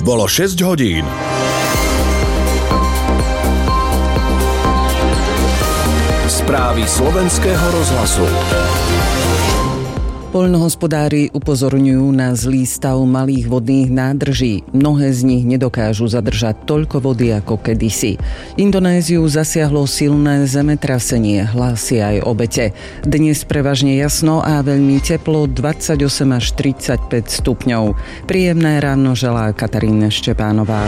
Bolo 6 hodín. Správy slovenského rozhlasu. Poľnohospodári upozorňujú na zlý stav malých vodných nádrží. Mnohé z nich nedokážu zadržať toľko vody ako kedysi. Indonéziu zasiahlo silné zemetrasenie, hlásia aj obete. Dnes prevažne jasno a veľmi teplo, 28 až 35 stupňov. Príjemné ráno želá Katarína Štepánová.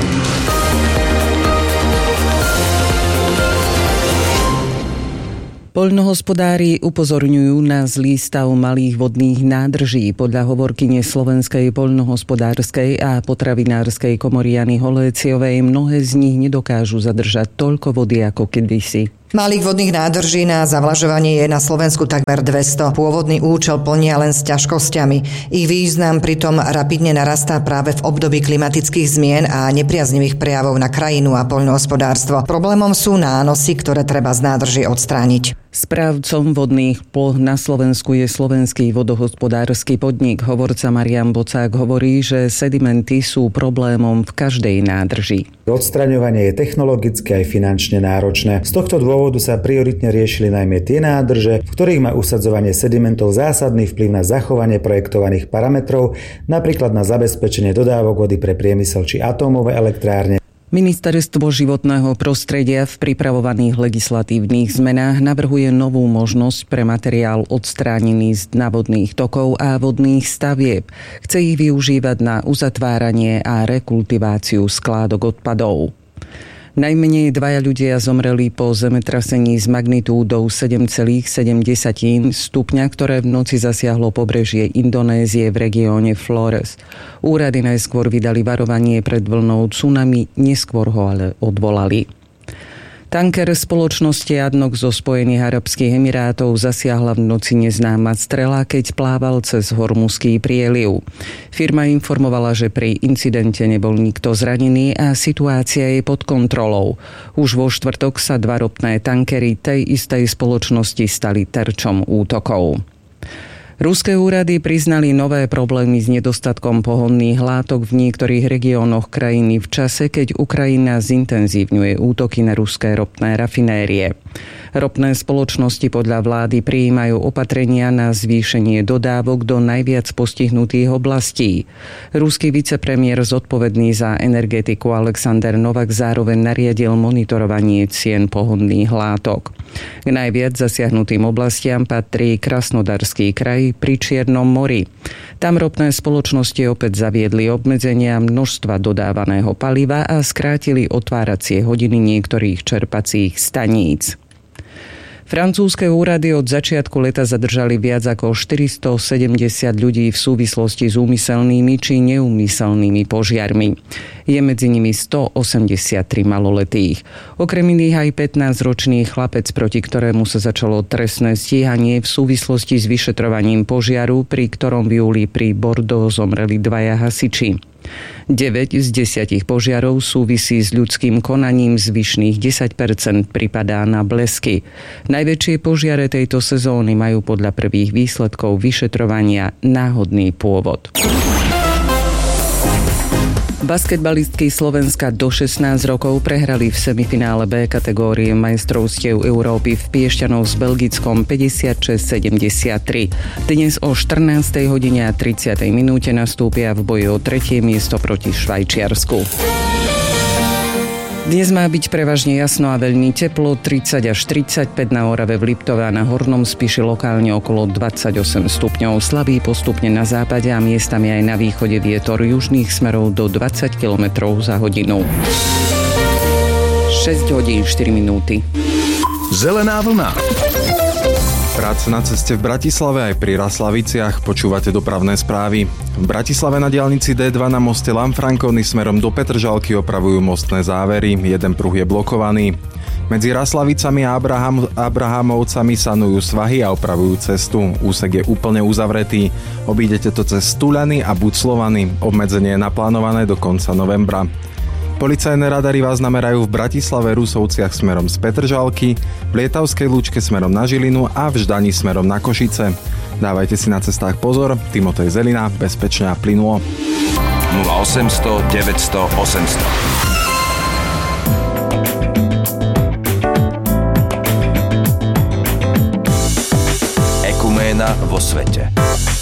Poľnohospodári upozorňujú na zlý stav malých vodných nádrží. Podľa hovorkyne Slovenskej poľnohospodárskej a potravinárskej komory Jany Holéciovej mnohé z nich nedokážu zadržať toľko vody ako kedysi. Malých vodných nádrží na zavlažovanie je na Slovensku takmer 200. Pôvodný účel plnia len s ťažkosťami. Ich význam pritom rapidne narastá práve v období klimatických zmien a nepriaznivých prejavov na krajinu a poľnohospodárstvo. Problémom sú nánosy, ktoré treba z nádrží odstrániť. Správcom vodných plôch na Slovensku je Slovenský vodohospodársky podnik. Hovorca Marian Bocák hovorí, že sedimenty sú problémom v každej nádrži. Odstraňovanie je technologicky aj finančne náročné. Z tohto dôvodu sa prioritne riešili najmä tie nádrže, v ktorých má usadzovanie sedimentov zásadný vplyv na zachovanie projektovaných parametrov, napríklad na zabezpečenie dodávok vody pre priemysel či atómové elektrárne. Ministerstvo životného prostredia v pripravovaných legislatívnych zmenách navrhuje novú možnosť pre materiál odstránený z dna vodných tokov a vodných stavieb. Chce ich využívať na uzatváranie a rekultiváciu skládok odpadov. Najmenej 2 ľudia zomreli po zemetrasení s magnitúdou 7,7 stupňa, ktoré v noci zasiahlo pobrežie Indonézie v regióne Flores. Úrady najskôr vydali varovanie pred vlnou tsunami, neskôr ho ale odvolali. Tanker spoločnosti ADNOC zo Spojených arabských emirátov zasiahla v noci neznáma strela, keď plával cez Hormuzský prieliv. Firma informovala, že pri incidente nebol nikto zranený a situácia je pod kontrolou. Už vo štvrtok sa 2 ropné tankery tej istej spoločnosti stali terčom útokov. Ruské úrady priznali nové problémy s nedostatkom pohonných látok v niektorých regiónoch krajiny v čase, keď Ukrajina zintenzívňuje útoky na ruské ropné rafinérie. Ropné spoločnosti podľa vlády prijímajú opatrenia na zvýšenie dodávok do najviac postihnutých oblastí. Ruský vicepremiér zodpovedný za energetiku Alexander Novak zároveň nariadil monitorovanie cien pohonných látok. K najviac zasiahnutým oblastiam patrí Krasnodarský kraj pri Čiernom mori. Tam ropné spoločnosti opäť zaviedli obmedzenia množstva dodávaného paliva a skrátili otváracie hodiny niektorých čerpacích staníc. Francúzske úrady od začiatku leta zadržali viac ako 470 ľudí v súvislosti s úmyselnými či neúmyselnými požiarmi. Je medzi nimi 183 maloletých. Okrem iných aj 15-ročný chlapec, proti ktorému sa začalo trestné stíhanie v súvislosti s vyšetrovaním požiaru, pri ktorom v júli pri Bordeaux zomreli 2 hasiči. 9 z 10 požiarov súvisí s ľudským konaním, zvyšných 10% pripadá na blesky. Najväčšie požiare tejto sezóny majú podľa prvých výsledkov vyšetrovania náhodný pôvod. Basketbalistky Slovenska do 16 rokov prehrali v semifinále B kategórie majstrovstiev Európy v Piešťanoch s Belgickom 56-73. Dnes o 14:30 nastúpia v boji o 3. miesto proti Švajčiarsku. Dnes má byť prevažne jasno a veľmi teplo, 30 až 35 na Orave, v Liptove a na Hornom Spiši lokálne okolo 28 stupňov. Slabý postupne na západe a miestami aj na východe vietor južných smerov do 20 km za hodinu. 6 hodín 4 minúty. Zelená vlna. Práce na ceste v Bratislave aj pri Raslaviciach. Počúvate dopravné správy. V Bratislave na diaľnici D2 na moste Lanfranconi smerom do Petržalky opravujú mostné závery. Jeden pruh je blokovaný. Medzi Raslavicami a Abrahamovcami sanujú svahy a opravujú cestu. Úsek je úplne uzavretý. Obídete to cez Stuľany a Buclovany. Obmedzenie je naplánované do konca novembra. Policajné radary vás namerajú v Bratislave, Rusovciach smerom z Petržalky, v Lietavskej Lúčke smerom na Žilinu a v Ždani smerom na Košice. Dávajte si na cestách pozor, Timotej Zelina, bezpečne a plynulo. 0800 900 800. Ekuména vo svete.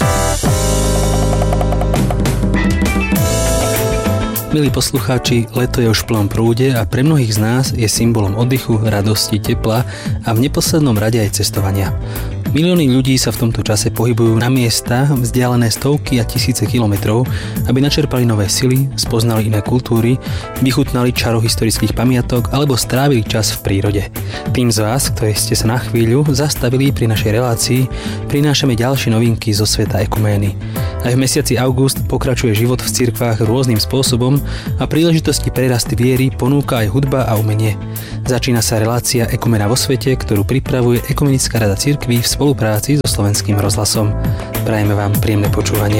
Milí poslucháči, leto je už v plnom prúde a pre mnohých z nás je symbolom oddychu, radosti, tepla a v neposlednom rade aj cestovania. Milióny ľudí sa v tomto čase pohybujú na miesta vzdialené stovky a tisíce kilometrov, aby načerpali nové sily, spoznali iné kultúry, vychutnali čaro historických pamiatok alebo strávili čas v prírode. Tým z vás, ktorí ste sa na chvíľu zastavili pri našej relácii, prinášame ďalšie novinky zo sveta ekumény. Aj v mesiaci august pokračuje život v cirkvách rôznym spôsobom a príležitosti prerasty viery ponúka aj hudba a umenie. Začína sa relácia Ekuména vo svete, ktorú pripravuje Ekumenická rada cirkví v spolupráci so Slovenským rozhlasom. Prajeme vám príjemné počúvanie.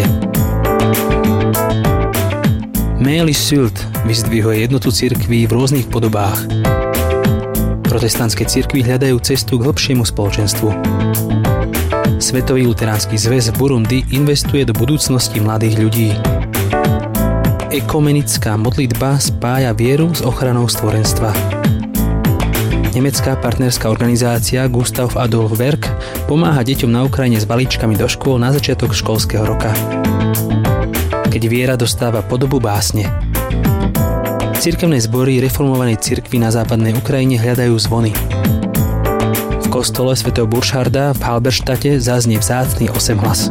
Méli Sylt vyzdvihuje jednotu cirkví v rôznych podobách. Protestantské cirkvi hľadajú cestu k hlbšiemu spoločenstvu. Svetový luteránsky zväz v Burundi investuje do budúcnosti mladých ľudí. Ekumenická modlitba spája vieru s ochranou stvorenstva. Nemecká partnerská organizácia Gustav Adolf Werk pomáha deťom na Ukrajine s balíčkami do škôl na začiatok školského roka. Keď viera dostáva podobu básne. Cirkevné zbory reformovanej cirkvi na západnej Ukrajine hľadajú zvony. V kostole svätého Burcharda v Halberštate zaznie vzácny 8-hlas.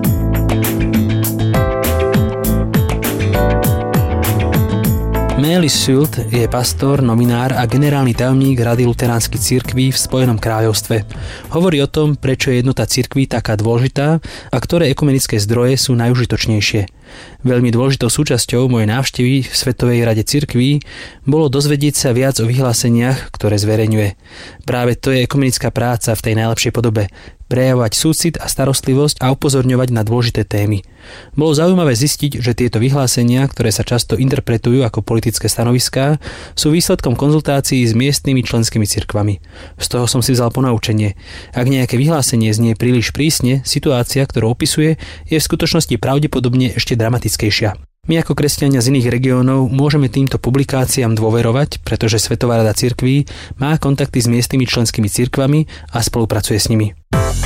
Méli Sylt je pastor, nominár a generálny tajomník Rady luteránskych cirkví v Spojenom kráľovstve. Hovorí o tom, prečo je jednota cirkví taká dôležitá a ktoré ekumenické zdroje sú najužitočnejšie. Veľmi dôležitou súčasťou mojej návštevy v Svetovej rade cirkví bolo dozvedieť sa viac o vyhláseniach, ktoré zverejňuje. Práve to je ekumenická práca v tej najlepšej podobe. Prejavovať súcit a starostlivosť a upozorňovať na dôležité témy. Bolo zaujímavé zistiť, že tieto vyhlásenia, ktoré sa často interpretujú ako politické stanoviská, sú výsledkom konzultácií s miestnymi členskými cirkvami. Z toho som si vzal ponaučenie. Ak nejaké vyhlásenie znie príliš prísne, situácia, ktorú opisuje, je v skutočnosti pravdepodobne ešte dramatickejšia. My ako kresťania z iných regiónov môžeme týmto publikáciám dôverovať, pretože Svetová rada cirkví má kontakty s miestnymi členskými cirkvami a spolupracuje s nimi.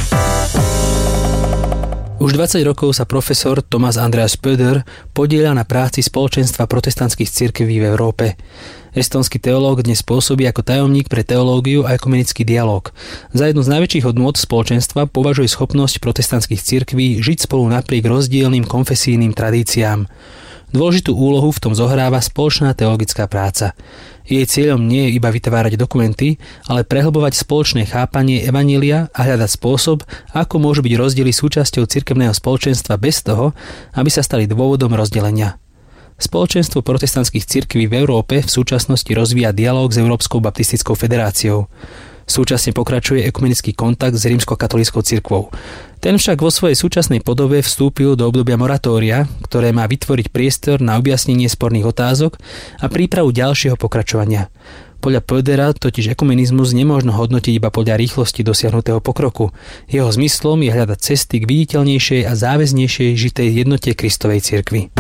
Už 20 rokov sa profesor Thomas Andreas Pöder podieľa na práci spoločenstva protestantských cirkví v Európe. Estonský teológ dnes pôsobí ako tajomník pre teológiu a ekumenický dialóg. Za jednu z najväčších hodnôt spoločenstva považuje schopnosť protestantských cirkví žiť spolu napriek rozdielnym konfesijným tradíciám. Dôležitú úlohu v tom zohráva spoločná teologická práca. Jej cieľom nie je iba vytvárať dokumenty, ale prehlbovať spoločné chápanie evanjelia a hľadať spôsob, ako môžu byť rozdiely súčasťou cirkevného spoločenstva bez toho, aby sa stali dôvodom rozdelenia. Spoločenstvo protestantských cirkví v Európe v súčasnosti rozvíja dialóg s Európskou baptistickou federáciou. Súčasne pokračuje ekumenický kontakt s rímskokatolíckou cirkvou. Ten však vo svojej súčasnej podobe vstúpil do obdobia moratória, ktoré má vytvoriť priestor na objasnenie sporných otázok a prípravu ďalšieho pokračovania. Podľa Pödera totiž ekumenizmus nemôžno hodnotiť iba podľa rýchlosti dosiahnutého pokroku. Jeho zmyslom je hľadať cesty k viditeľnejšej a záväznejšej žitej jednote Kristovej cirkvi.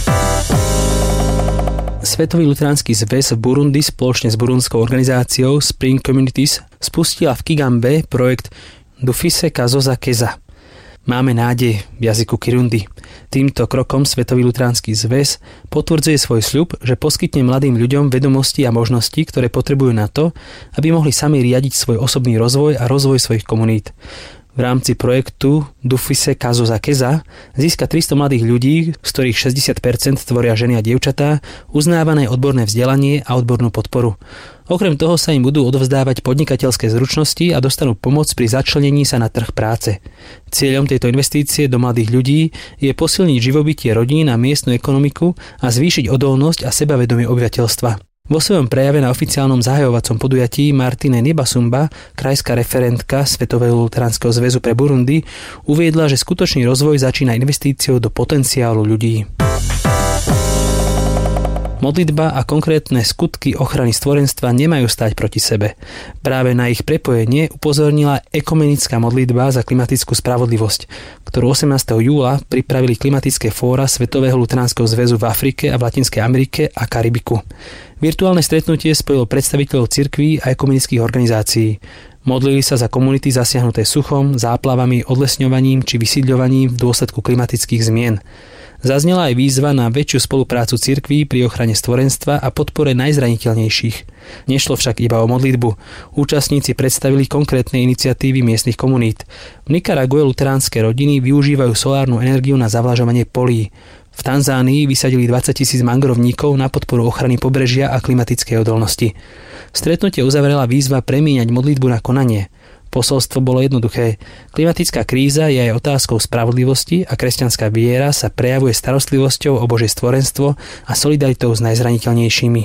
Svetový luteránsky zväz v Burundi spoločne s burundskou organizáciou Spring Communities spustila v Kigambe projekt Dufise Kazoza Keza. Máme nádej v jazyku Kirundi. Týmto krokom Svetový luteránsky zväz potvrdzuje svoj sľub, že poskytne mladým ľuďom vedomosti a možnosti, ktoré potrebujú na to, aby mohli sami riadiť svoj osobný rozvoj a rozvoj svojich komunít. V rámci projektu Dufise Kazoza Keza získa 300 mladých ľudí, z ktorých 60% tvoria ženy a dievčatá, uznávané odborné vzdelanie a odbornú podporu. Okrem toho sa im budú odovzdávať podnikateľské zručnosti a dostanú pomoc pri začlenení sa na trh práce. Cieľom tejto investície do mladých ľudí je posilniť živobytie rodín a miestnu ekonomiku a zvýšiť odolnosť a sebavedomie obyvateľstva. Vo svojom prejave na oficiálnom zahajovacom podujatí Martine Nibasumba, krajská referentka Svetového luteránskeho zväzu pre Burundi, uviedla, že skutočný rozvoj začína investíciou do potenciálu ľudí. Modlitba a konkrétne skutky ochrany stvorenstva nemajú stáť proti sebe. Práve na ich prepojenie upozornila ekumenická modlitba za klimatickú spravodlivosť, ktorú 18. júla pripravili klimatické fóra Svetového luteránskeho zväzu v Afrike a v Latinskej Amerike a Karibiku. Virtuálne stretnutie spojilo predstaviteľov cirkví a ekumenických organizácií. Modlili sa za komunity zasiahnuté suchom, záplavami, odlesňovaním či vysídľovaním v dôsledku klimatických zmien. Zaznela aj výzva na väčšiu spoluprácu cirkví pri ochrane stvorenstva a podpore najzraniteľnejších. Nešlo však iba o modlitbu. Účastníci predstavili konkrétne iniciatívy miestnych komunít. V Nikarague luteránske rodiny využívajú solárnu energiu na zavlažovanie polí. V Tanzánii vysadili 20 000 mangrovníkov na podporu ochrany pobrežia a klimatickej odolnosti. Stretnutie uzavrela výzva premieňať modlitbu na konanie. Posolstvo bolo jednoduché. Klimatická kríza je aj otázkou spravodlivosti a kresťanská viera sa prejavuje starostlivosťou o Božie stvorenstvo a solidaritou s najzraniteľnejšími.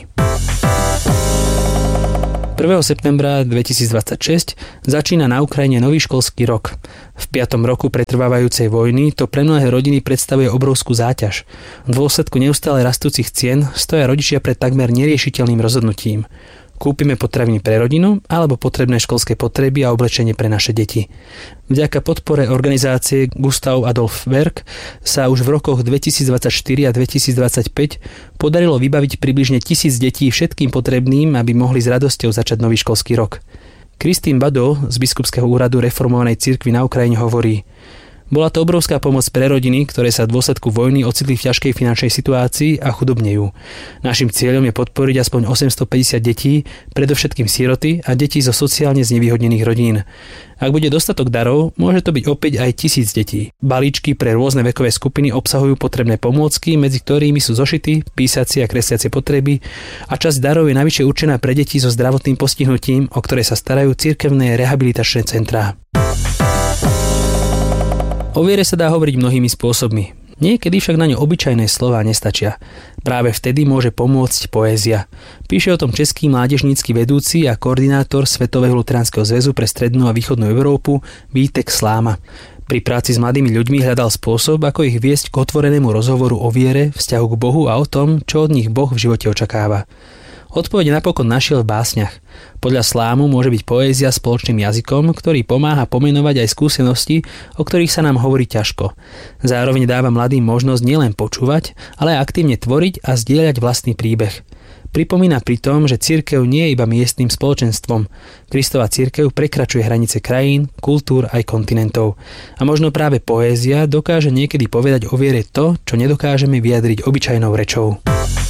1. septembra 2026 začína na Ukrajine nový školský rok. V 5. roku pretrvávajúcej vojny to pre mnohé rodiny predstavuje obrovskú záťaž. V dôsledku neustále rastúcich cien stoja rodičia pred takmer neriešiteľným rozhodnutím. Kúpime potraviny pre rodinu alebo potrebné školské potreby a oblečenie pre naše deti. Vďaka podpore organizácie Gustav Adolf Werk sa už v rokoch 2024 a 2025 podarilo vybaviť približne 1000 detí všetkým potrebným, aby mohli s radosťou začať nový školský rok. Christine Bado z Biskupského úradu reformovanej cirkvi na Ukrajine hovorí: bola to obrovská pomoc pre rodiny, ktoré sa v dôsledku vojny ocitli v ťažkej finančnej situácii a chudobnejú. Naším cieľom je podporiť aspoň 850 detí, predovšetkým siroty a deti zo sociálne znevýhodnených rodín. Ak bude dostatok darov, môže to byť opäť aj 1000 detí. Balíčky pre rôzne vekové skupiny obsahujú potrebné pomôcky, medzi ktorými sú zošity, písacie a kresliacie potreby, a časť darov je navyše určená pre deti so zdravotným postihnutím, o ktoré sa starajú cirkevné rehabilitačné centrá. O viere sa dá hovoriť mnohými spôsobmi. Niekedy však na ňu obyčajné slová nestačia. Práve vtedy môže pomôcť poézia. Píše o tom český mládežnícky vedúci a koordinátor Svetového luteránskeho zväzu pre strednú a východnú Európu Vítek Sláma. Pri práci s mladými ľuďmi hľadal spôsob, ako ich viesť k otvorenému rozhovoru o viere, vzťahu k Bohu a o tom, čo od nich Boh v živote očakáva. Odpoveď napokon našiel v básniach. Podľa Slámu môže byť poézia spoločným jazykom, ktorý pomáha pomenovať aj skúsenosti, o ktorých sa nám hovorí ťažko. Zároveň dáva mladým možnosť nielen počúvať, ale aj aktívne tvoriť a zdieľať vlastný príbeh. Pripomína pritom, že cirkev nie je iba miestnym spoločenstvom. Kristova cirkev prekračuje hranice krajín, kultúr aj kontinentov. A možno práve poézia dokáže niekedy povedať o viere to, čo nedokážeme vyjadriť obyčajnou rečou.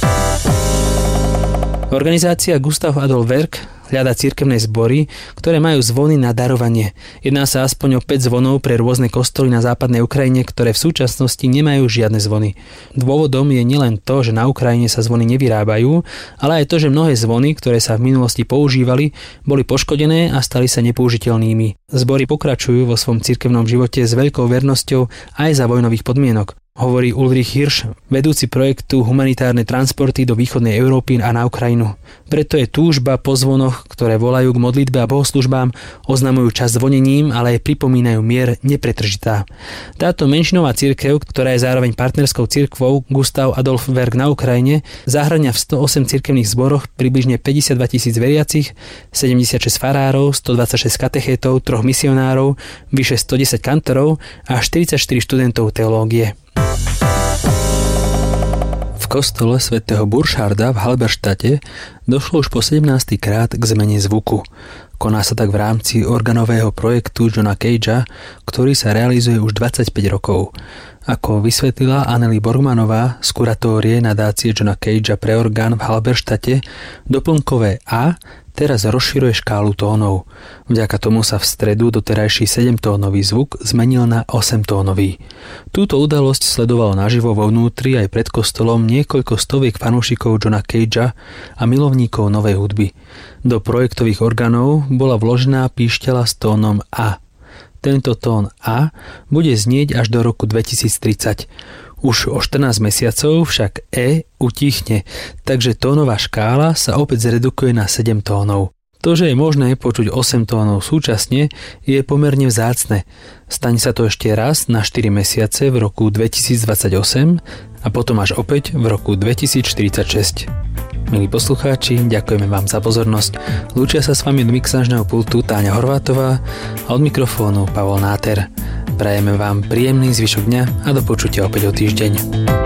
Organizácia Gustav Adolf Werk hľadá cirkevné zbory, ktoré majú zvony na darovanie. Jedná sa aspoň o 5 zvonov pre rôzne kostoly na západnej Ukrajine, ktoré v súčasnosti nemajú žiadne zvony. Dôvodom je nielen to, že na Ukrajine sa zvony nevyrábajú, ale aj to, že mnohé zvony, ktoré sa v minulosti používali, boli poškodené a stali sa nepoužiteľnými. Zbory pokračujú vo svojom cirkevnom živote s veľkou vernosťou aj za vojnových podmienok, hovorí Ulrich Hirsch, vedúci projektu Humanitárne transporty do východnej Európy a na Ukrajinu. Preto je túžba po zvonoch, ktoré volajú k modlitbe a bohoslužbám, oznamujú čas zvonením, ale aj pripomínajú mier, nepretržitá. Táto menšinová cirkev, ktorá je zároveň partnerskou cirkvou Gustav Adolf Werk na Ukrajine, zahŕňa v 108 cirkevných zboroch približne 52 000 veriacich, 76 farárov, 126 katechétov, 3 misionárov, vyše 110 kantorov a 44 študentov teológie. V kostole svätého Burcharda v Halberštate došlo už po 17. krát k zmene zvuku. Koná sa tak v rámci organového projektu Johna Cagea, ktorý sa realizuje už 25 rokov. Ako vysvetlila Anneli Borgmanová z kuratórie nadácie Johna Cagea pre orgán v Halberštate, doplnkové A teraz rozširuje škálu tónov. Vďaka tomu sa v stredu doterajší 7-tónový zvuk zmenil na 8-tónový. Túto udalosť sledovalo naživo vo vnútri aj pred kostolom niekoľko stoviek fanúšikov Johna Cagea a milovníkov novej hudby. Do projektových orgánov bola vložená píšťala s tónom A. Tento tón A bude znieť až do roku 2030. Už o 14 mesiacov však E utichne, takže tónová škála sa opäť zredukuje na 7 tónov. To, že je možné počuť 8 tónov súčasne, je pomerne vzácne. Stane sa to ešte raz na 4 mesiace v roku 2028 a potom až opäť v roku 2046. Milí poslucháči, ďakujeme vám za pozornosť. Lúčia sa s vami do mixážneho pultu Táňa Horvátová a od mikrofónu Pavol Náter. Prajeme vám príjemný zvyšok dňa a do počutia opäť o týždeň.